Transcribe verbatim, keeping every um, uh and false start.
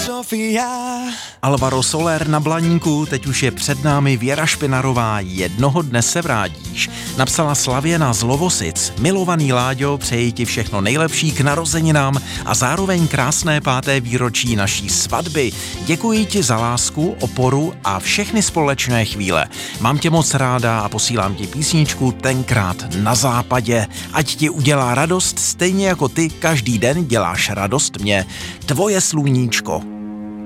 Sofia. Alvaro Soler na Blaníku, teď už je před námi Věra Špinarová, jednoho dne se vrátíš. Napsala Slavěna z Lovosic. Milovaný Láďo, přeji ti všechno nejlepší k narozeninám a zároveň krásné páté výročí naší svatby. Děkuji ti za lásku, oporu a všechny společné chvíle. Mám tě moc ráda a posílám ti písničku Tenkrát na západě. Ať ti udělá radost, stejně jako ty každý den děláš radost mě. Tvoje sluníčko.